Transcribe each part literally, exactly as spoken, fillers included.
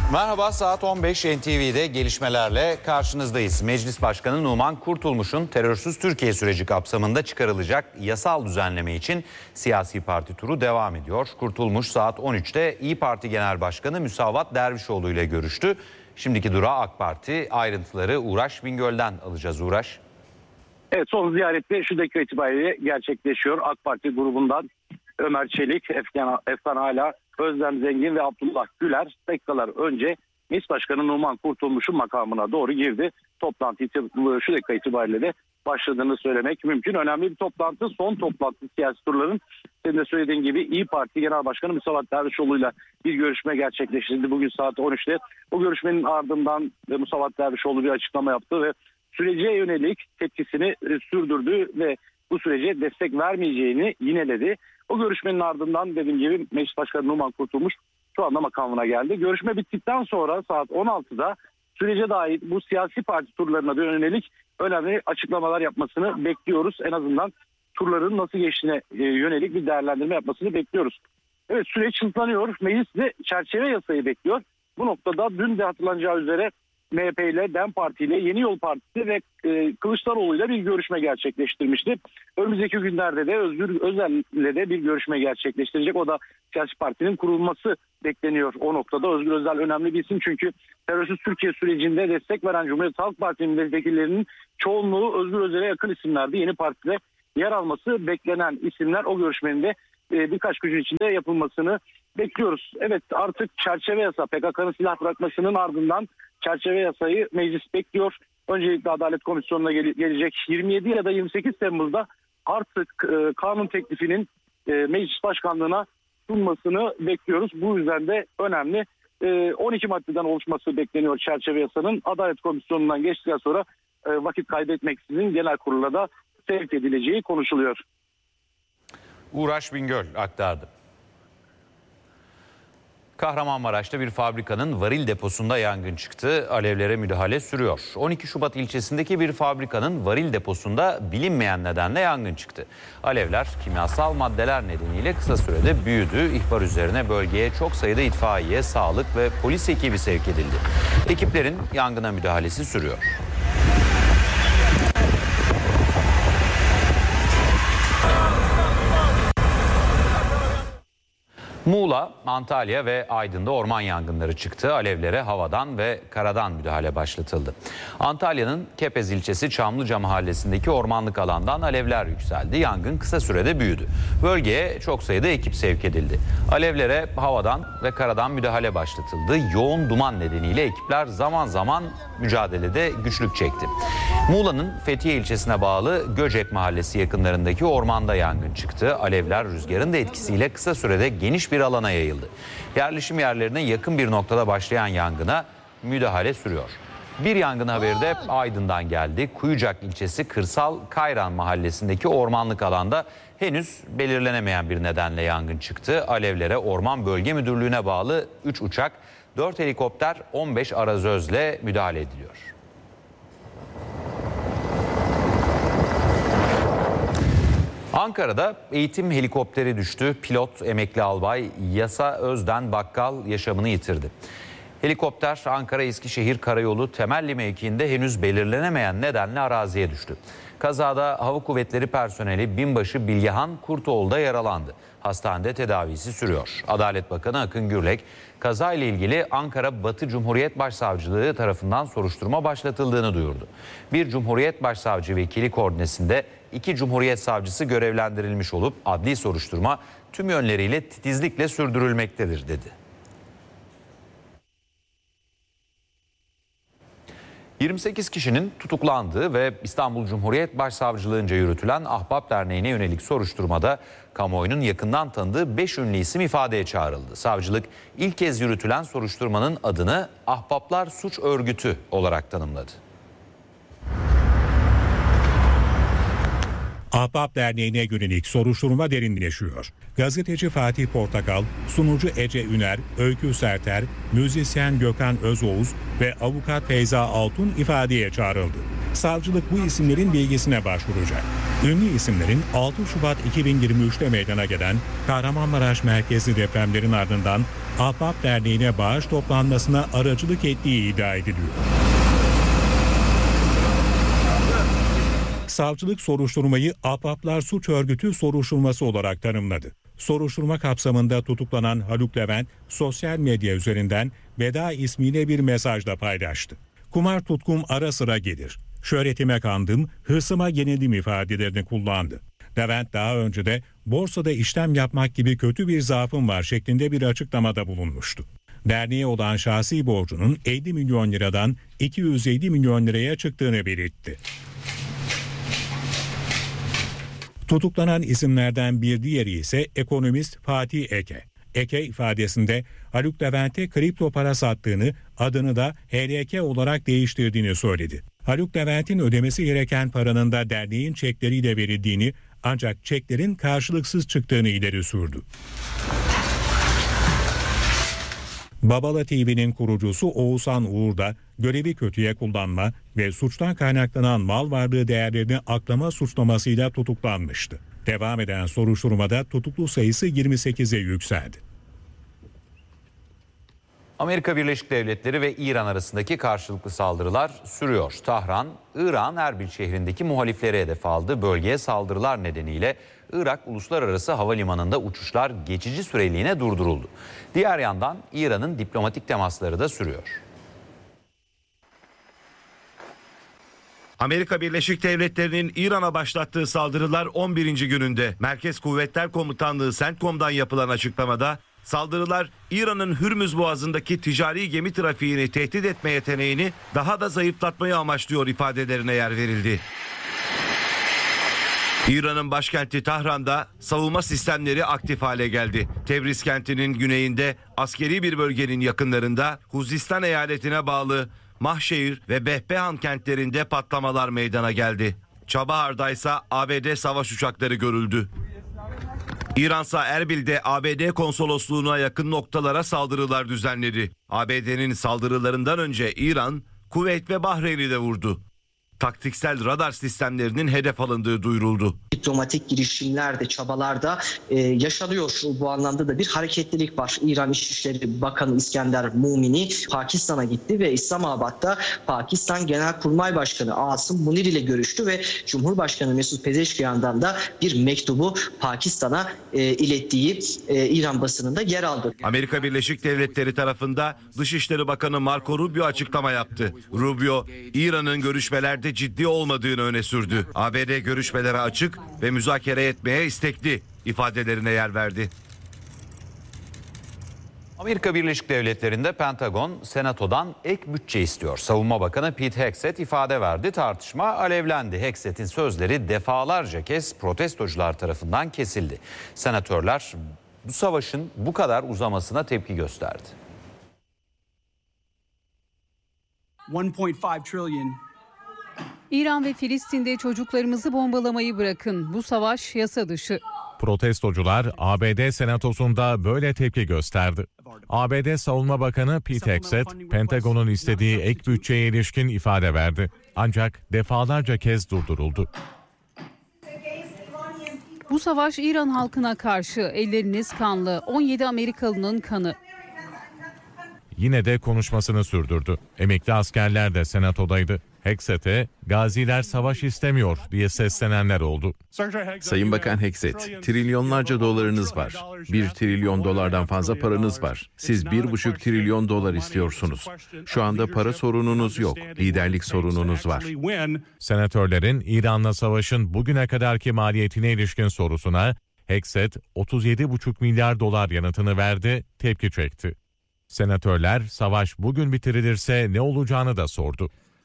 Merhaba, saat on beş N T V'de gelişmelerle karşınızdayız. Meclis Başkanı Numan Kurtulmuş'un terörsüz Türkiye süreci kapsamında çıkarılacak yasal düzenleme için siyasi parti turu devam ediyor. Kurtulmuş saat on üçte İYİ Parti Genel Başkanı Müsavat Dervişoğlu ile görüştü. Şimdiki durağı AK Parti. Ayrıntıları Uğraş Bingöl'den alacağız. Uğraş. Evet, son ziyarette şu dakika itibariyle gerçekleşiyor. AK Parti grubundan Ömer Çelik, Efkan, Efkan Hala, Özlem Zengin ve Abdullah Güler dakikalar önce Meclis Başkanı Numan Kurtulmuş'un makamına doğru girdi. Toplantı şu dakika itibariyle de başladığını söylemek mümkün. Önemli bir toplantı, son toplantı siyasi turların. Senin de söylediğin gibi İYİ Parti Genel Başkanı Müsavat Dervişoğlu'yla bir görüşme gerçekleştirildi bugün saat on üçte. O görüşmenin ardından Müsavat Dervişoğlu bir açıklama yaptı ve sürece yönelik tepkisini sürdürdü ve bu sürece destek vermeyeceğini yineledi. O görüşmenin ardından dediğim gibi Meclis Başkanı Numan Kurtulmuş şu anda makamına geldi. Görüşme bittikten sonra saat on altıda sürece dair bu siyasi parti turlarına yönelik önemli açıklamalar yapmasını bekliyoruz. En azından turların nasıl geçtiğine yönelik bir değerlendirme yapmasını bekliyoruz. Evet, süreç hızlanıyor. Meclis de çerçeve yasayı bekliyor. Bu noktada dün de hatırlanacağı üzere M H P ile, DEM Parti ile, Yeni Yol Partisi ve e, Kılıçdaroğlu ile bir görüşme gerçekleştirmişti. Önümüzdeki günlerde de Özgür Özel ile de bir görüşme gerçekleştirecek. O da siyasi partinin kurulması bekleniyor o noktada. Özgür Özel önemli bir isim çünkü terörsüz Türkiye sürecinde destek veren Cumhuriyet Halk Partisi milletvekillerinin çoğunluğu Özgür Özel'e yakın isimlerdi. Yeni partide yer alması beklenen isimler. O görüşmenin de e, birkaç gün içinde yapılmasını bekliyoruz. Evet, artık çerçeve yasa, P K K'nın silah bırakmasının ardından çerçeve yasayı meclis bekliyor. Öncelikle Adalet Komisyonu'na gele- gelecek yirmi yedi ya da yirmi sekiz Temmuz'da artık e, kanun teklifinin e, meclis başkanlığına sunmasını bekliyoruz. Bu yüzden de önemli. E, on iki maddeden oluşması bekleniyor çerçeve yasanın. Adalet Komisyonu'ndan geçtikten sonra e, vakit kaybetmeksizin genel kurula da sevk edileceği konuşuluyor. Uğraş Bingöl aktardı. Kahramanmaraş'ta bir fabrikanın varil deposunda yangın çıktı. Alevlere müdahale sürüyor. on iki Şubat ilçesindeki bir fabrikanın varil deposunda bilinmeyen nedenle yangın çıktı. Alevler kimyasal maddeler nedeniyle kısa sürede büyüdü. İhbar üzerine bölgeye çok sayıda itfaiye, sağlık ve polis ekibi sevk edildi. Ekiplerin yangına müdahalesi sürüyor. Muğla, Antalya ve Aydın'da orman yangınları çıktı. Alevlere havadan ve karadan müdahale başlatıldı. Antalya'nın Kepez ilçesi Çamlıca mahallesindeki ormanlık alandan alevler yükseldi. Yangın kısa sürede büyüdü. Bölgeye çok sayıda ekip sevk edildi. Alevlere havadan ve karadan müdahale başlatıldı. Yoğun duman nedeniyle ekipler zaman zaman mücadelede güçlük çekti. Muğla'nın Fethiye ilçesine bağlı Göcek mahallesi yakınlarındaki ormanda yangın çıktı. Alevler rüzgarın da etkisiyle kısa sürede geniş bir alana yayıldı. Yerleşim yerlerine yakın bir noktada başlayan yangına müdahale sürüyor. Bir yangın haberi de Aydın'dan geldi. Kuyucak ilçesi Kırsal Kayran mahallesindeki ormanlık alanda henüz belirlenemeyen bir nedenle yangın çıktı. Alevlere Orman Bölge Müdürlüğü'ne bağlı üç uçak, dört helikopter, on beş arazözle müdahale ediliyor. Ankara'da eğitim helikopteri düştü. Pilot emekli albay Yasa Özden Bakkal yaşamını yitirdi. Helikopter Ankara Eskişehir Karayolu Temelli mevkiinde henüz belirlenemeyen nedenle araziye düştü. Kazada Hava Kuvvetleri personeli binbaşı Bilgehan Kurtoğlu'da yaralandı. Hastanede tedavisi sürüyor. Adalet Bakanı Akın Gürlek, kazayla ilgili Ankara Batı Cumhuriyet Başsavcılığı tarafından soruşturma başlatıldığını duyurdu. Bir Cumhuriyet Başsavcı Vekili koordinesinde iki Cumhuriyet Savcısı görevlendirilmiş olup adli soruşturma tüm yönleriyle titizlikle sürdürülmektedir dedi. yirmi sekiz kişinin tutuklandığı ve İstanbul Cumhuriyet Başsavcılığınca yürütülen Ahbap Derneği'ne yönelik soruşturmada kamuoyunun yakından tanıdığı beş ünlü isim ifadeye çağrıldı. Savcılık ilk kez yürütülen soruşturmanın adını Ahbaplar Suç Örgütü olarak tanımladı. Ahbap Derneği'ne yönelik soruşturma derinleşiyor. Gazeteci Fatih Portakal, sunucu Ece Üner, Öykü Serter, müzisyen Gökhan Özoğuz ve avukat Feyza Altun ifadeye çağrıldı. Savcılık bu isimlerin bilgisine başvuracak. Ünlü isimlerin altı Şubat iki bin yirmi üçte meydana gelen Kahramanmaraş merkezli depremlerin ardından Ahbap Derneği'ne bağış toplanmasına aracılık ettiği iddia ediliyor. Savcılık soruşturmayı Ahbaplar Suç Örgütü soruşturması olarak tanımladı. Soruşturma kapsamında tutuklanan Haluk Levent sosyal medya üzerinden veda ismiyle bir mesaj da paylaştı. Kumar tutkum ara sıra gelir. Şöhretime kandım, hırsıma yenildim ifadelerini kullandı. Levent daha önce de borsada işlem yapmak gibi kötü bir zaafım var şeklinde bir açıklamada bulunmuştu. Derneğe olan şahsi borcunun elli milyon liradan iki yüz elli milyon liraya çıktığını belirtti. Tutuklanan isimlerden bir diğeri ise ekonomist Fatih Eke. Eke ifadesinde Haluk Levent'e kripto para sattığını, adını da H L K olarak değiştirdiğini söyledi. Haluk Levent'in ödemesi gereken paranın da derneğin çekleriyle verildiğini, ancak çeklerin karşılıksız çıktığını ileri sürdü. Babala T V'nin kurucusu Oğuzhan Uğur da görevi kötüye kullanma ve suçtan kaynaklanan mal varlığı değerlerini aklama suçlamasıyla tutuklanmıştı. Devam eden soruşturmada tutuklu sayısı yirmi sekize yükseldi. Amerika Birleşik Devletleri ve İran arasındaki karşılıklı saldırılar sürüyor. Tahran, İran Erbil şehrindeki muhalifleri hedef aldı. Bölgeye saldırılar nedeniyle Irak Uluslararası Havalimanı'nda uçuşlar geçici süreliğine durduruldu. Diğer yandan İran'ın diplomatik temasları da sürüyor. Amerika Birleşik Devletleri'nin İran'a başlattığı saldırılar on birinci gününde. Merkez Kuvvetler Komutanlığı CENTCOM'dan yapılan açıklamada saldırılar İran'ın Hürmüz Boğazı'ndaki ticari gemi trafiğini tehdit etme yeteneğini daha da zayıflatmayı amaçlıyor ifadelerine yer verildi. İran'ın başkenti Tahran'da savunma sistemleri aktif hale geldi. Tebriz kentinin güneyinde askeri bir bölgenin yakınlarında Huzistan eyaletine bağlı Mahşehir ve Behbehan kentlerinde patlamalar meydana geldi. Çabahar'da ise A B D savaş uçakları görüldü. İransa Erbil'de A B D konsolosluğuna yakın noktalara saldırılar düzenledi. A B D'nin saldırılarından önce İran, Kuveyt ve Bahreyn'i de vurdu. Taktiksel radar sistemlerinin hedef alındığı duyuruldu. Diplomatik girişimlerde, çabalarda e, yaşanıyor. Bu anlamda da bir hareketlilik var. İran İçişleri Bakanı İskender Mumini Pakistan'a gitti ve İslamabad'da Pakistan Genelkurmay Başkanı Asım Munir ile görüştü ve Cumhurbaşkanı Mesut Pezeshkian'dan da bir mektubu Pakistan'a e, ilettiği e, İran basınında yer aldı. Amerika Birleşik Devletleri tarafında Dışişleri Bakanı Marco Rubio açıklama yaptı. Rubio, İran'ın görüşmelerde ciddi olmadığını öne sürdü. A B D görüşmelere açık ve müzakere etmeye istekli ifadelerine yer verdi. Amerika Birleşik Devletleri'nde Pentagon Senato'dan ek bütçe istiyor. Savunma Bakanı Pete Hegseth ifade verdi. Tartışma alevlendi. Hegseth'in sözleri defalarca kez protestocular tarafından kesildi. Senatörler bu savaşın bu kadar uzamasına tepki gösterdi. one point five trillion. İran ve Filistin'de çocuklarımızı bombalamayı bırakın. Bu savaş yasa dışı. Protestocular A B D Senatosu'nda böyle tepki gösterdi. A B D Savunma Bakanı Pete Hegseth, Pentagon'un istediği ek bütçeye ilişkin ifade verdi. Ancak defalarca kez durduruldu. Bu savaş İran halkına karşı, elleriniz kanlı, on yedi Amerikalının kanı. Yine de konuşmasını sürdürdü. Emekli askerler de senatodaydı. Hegseth'e gaziler savaş istemiyor diye seslenenler oldu. Sayın Bakan Hegseth, trilyonlarca dolarınız var. Bir trilyon dolardan fazla paranız var. Siz bir buçuk trilyon dolar istiyorsunuz. Şu anda para sorununuz yok, liderlik sorununuz var. Senatörlerin İran'la savaşın bugüne kadarki maliyetine ilişkin sorusuna Hegseth otuz yedi buçuk milyar dolar yanıtını verdi, tepki çekti. Senatörler savaş bugün bitirilirse ne olacağını da sordu.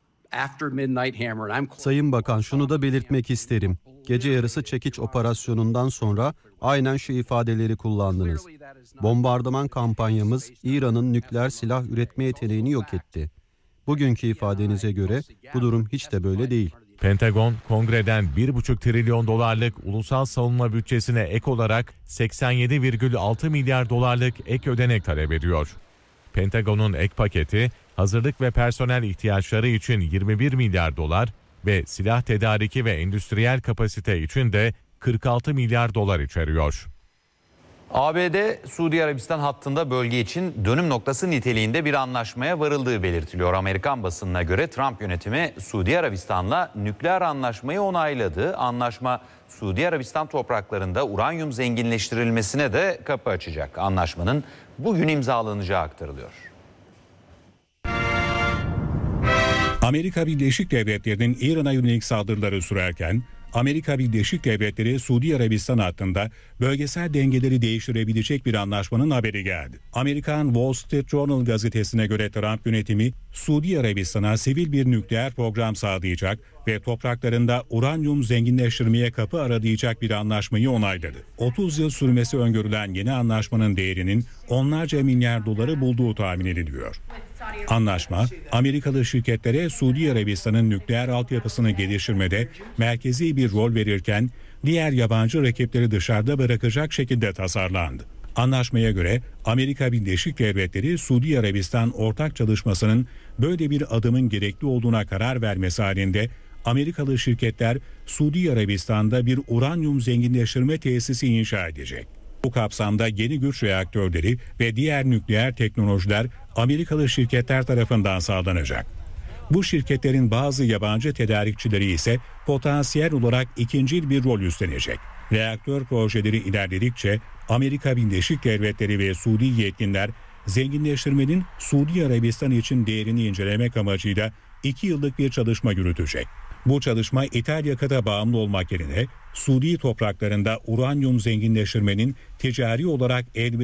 Sayın Bakan, şunu da belirtmek isterim. Gece yarısı çekiç operasyonundan sonra aynen şu ifadeleri kullandınız. Bombardıman kampanyamız İran'ın nükleer silah üretme yeteneğini yok etti. Bugünkü ifadenize göre bu durum hiç de böyle değil. Pentagon, kongreden bir buçuk trilyon dolarlık ulusal savunma bütçesine ek olarak seksen yedi virgül altı milyar dolarlık ek ödenek talep ediyor. Pentagon'un ek paketi, hazırlık ve personel ihtiyaçları için yirmi bir milyar dolar ve silah tedariki ve endüstriyel kapasite için de kırk altı milyar dolar içeriyor. A B D, Suudi Arabistan hattında bölge için dönüm noktası niteliğinde bir anlaşmaya varıldığı belirtiliyor. Amerikan basınına göre Trump yönetimi Suudi Arabistan'la nükleer anlaşmayı onayladı. Anlaşma Suudi Arabistan topraklarında uranyum zenginleştirilmesine de kapı açacak. Anlaşmanın bugün imzalanacağı aktarılıyor. Amerika Birleşik Devletleri'nin İran'a yönelik saldırıları sürerken Amerika Birleşik Devletleri Suudi Arabistan hattında bölgesel dengeleri değiştirebilecek bir anlaşmanın haberi geldi. Amerikan Wall Street Journal gazetesine göre Trump yönetimi Suudi Arabistan'a sivil bir nükleer program sağlayacak ve topraklarında uranyum zenginleştirmeye kapı aradayacak bir anlaşmayı onayladı. otuz yıl sürmesi öngörülen yeni anlaşmanın değerinin onlarca milyar doları bulduğu tahmin ediliyor. Anlaşma, Amerikalı şirketlere Suudi Arabistan'ın nükleer altyapısını geliştirmede merkezi bir rol verirken diğer yabancı rakipleri dışarıda bırakacak şekilde tasarlandı. Anlaşmaya göre Amerika Birleşik Devletleri Suudi Arabistan ortak çalışmasının böyle bir adımın gerekli olduğuna karar vermesi halinde Amerikalı şirketler Suudi Arabistan'da bir uranyum zenginleştirme tesisi inşa edecek. Bu kapsamda yeni güç reaktörleri ve diğer nükleer teknolojiler Amerikalı şirketler tarafından sağlanacak. Bu şirketlerin bazı yabancı tedarikçileri ise potansiyel olarak ikincil bir rol üstlenecek. Reaktör projeleri ilerledikçe Amerika Birleşik Devletleri ve Suudi yetkililer zenginleştirmenin Suudi Arabistan için değerini incelemek amacıyla iki yıllık bir çalışma yürütecek. Bu çalışma ithal yakıta bağımlı olmak yerine Suudi topraklarında uranyum zenginleştirmenin ticari olarak elverişli